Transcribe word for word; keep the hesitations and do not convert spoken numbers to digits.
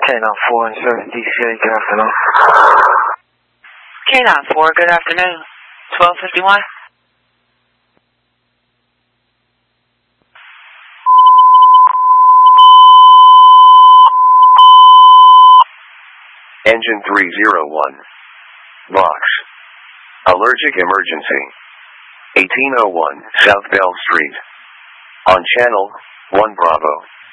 K nine four and seven D C A, good afternoon. K nine four, good afternoon. twelve fifty-one. Engine three zero one. Vox. Allergic emergency. eighteen oh one South Bell Street. On channel one Bravo.